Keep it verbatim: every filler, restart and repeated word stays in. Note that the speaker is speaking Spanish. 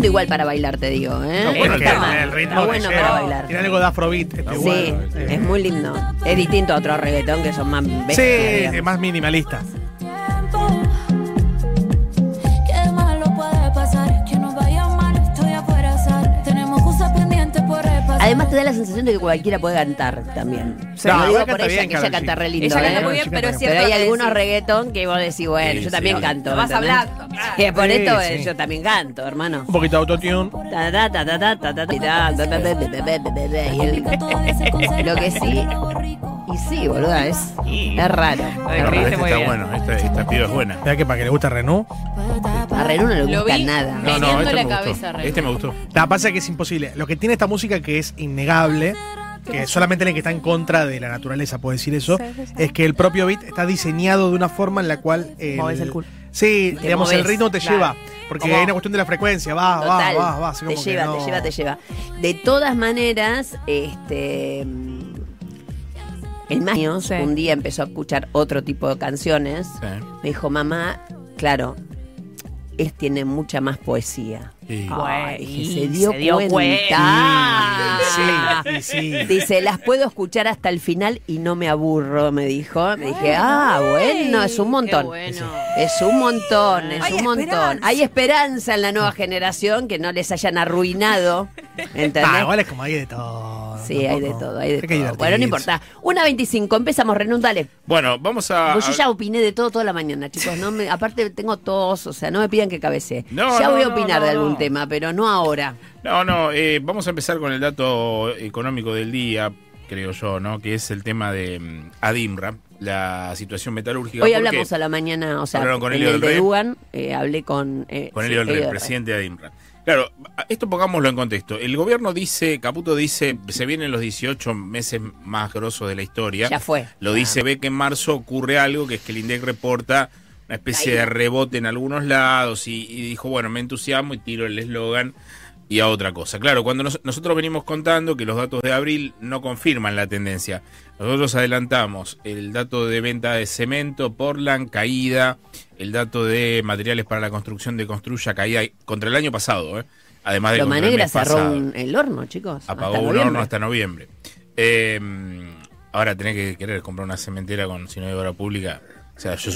igual para bailar, te digo, ¿eh? No, bueno, Está el, mal, el ritmo está te bueno lleva. para bailar. Tiene algo de afrobeat. Este Sí, bueno, es muy lindo. Es distinto a otros reggaetón que son más Sí, bestias, es digamos. más minimalista. Qué malo puede pasar, que nos vaya mal, estoy afuera azar. Tenemos cosas pendientes por repasar. Además te da la sensación de que cualquiera puede cantar también. Sí. Lo No, digo igual por canta ella, bien, que ella Karol canta G. re lindo, Ella canta ¿eh? muy bien, pero es cierto. Pero hay que algunos sí. reggaetón que vos decís, bueno, Sí, yo sí, también sí. canto. Vas ¿entendés? hablando, claro. Que por Sí, esto sí. eh, yo también canto, hermano. Un poquito de autotune. Ta, ta, ta, ta, ta, ta, ta, ta, ta, ta, ta, ta, ta, ta, ta, ta, y el- Lo que sí, y sí, boluda, es, es raro. Ay, Es No, Reíste raro. este muy está bien. bueno, esta, esta piba es buena. Mira que para que le guste Renú. A Renú no le Lo gusta vi. nada. No, Meneando no, este la me cabeza, gustó. Rey. Este me gustó. La pasa es que es imposible. Lo que tiene esta música que es innegable, que solamente el que está en contra de la naturaleza puede decir eso, es que el propio beat está diseñado de una forma en la cual... Movés el culo. Sí, Te digamos, el movés, ritmo te claro. lleva. Porque Como- hay una cuestión de la frecuencia. Va, Total, va, va, va. así te como que lleva, no- te lleva, te lleva. De todas maneras, este... El Maños Sí. un día empezó a escuchar otro tipo de canciones. Sí. Me dijo, mamá, claro, es, tiene mucha más poesía. Sí. Ay, Bueno, dije, se y dio, se dio cuenta. cuenta. Sí, y sí. Dice, las puedo escuchar hasta el final y no me aburro, me dijo. Me dije, ah, bueno, es un montón. Qué bueno. Es un montón, es Hay un montón. esperanza. Hay esperanza en la nueva generación que no les hayan arruinado. ¿Entendés? Ah, igual es como hay de todo. Sí, hay de tampoco. todo, hay de Hay que todo. divertirse. Bueno, no importa. una veinticinco, empezamos, Renú, dale. Bueno, vamos a. Pues yo a- ya opiné de todo toda la mañana, chicos. No me, aparte tengo tos, o sea, no me pidan que cabecee. No, ya no, voy a no, opinar no, de algún no. tema, pero no ahora. No, no, eh, vamos a empezar con el dato económico del día, creo yo, ¿no? Que es el tema de mm, Adimra, la situación metalúrgica. Hoy porque hablamos a la mañana, o sea, Hablaron con en Elio el del de Rey. Dugan, eh, hablé con... eh, Con sí, Elio del Rey, Elio del presidente de Adimra. Claro, esto pongámoslo en contexto. El gobierno dice, Caputo dice, se vienen los dieciocho meses más grosos de la historia. Ya fue. Lo dice, ve que en marzo ocurre algo, que es que el INDEC reporta una especie Caída. de rebote en algunos lados y, y dijo, bueno, me entusiasmo y tiro el eslogan y a otra cosa. Claro, cuando nos- nosotros venimos contando que los datos de abril no confirman la tendencia, nosotros adelantamos el dato de venta de cemento, Portland, caída, el dato de materiales para la construcción de Construya, caída contra el año pasado, ¿eh? Además de Loma contra el Negra mes cerró pasado. un- el horno, chicos. Apagó hasta un noviembre. horno hasta noviembre. Eh, ahora tenés que querer comprar una cementera con si no hay obra pública. O sea, yo